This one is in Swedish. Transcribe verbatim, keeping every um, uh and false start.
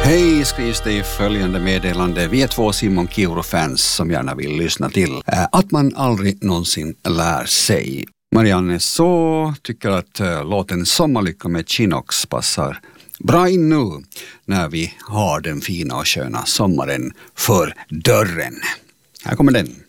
Hej, skrivs det i följande meddelande. Vi är två Simon Kiuru-fans som gärna vill lyssna till äh, att man aldrig någonsin lär sig. Marianne så tycker att äh, låten Sommarlycka med Chinox passar bra in nu när vi har den fina och sköna sommaren för dörren. Här kommer den.